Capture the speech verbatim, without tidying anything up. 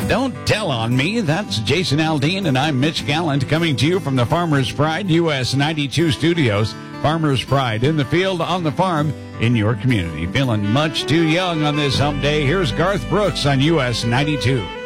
Don't tell on me. That's Jason Aldean, and I'm Mitch Gallant, coming to you from the Farmer's Pride U S ninety-two studios. Farmer's Pride, in the field, on the farm, in your community. Feeling much too young on this hump day. Here's Garth Brooks on U S ninety-two.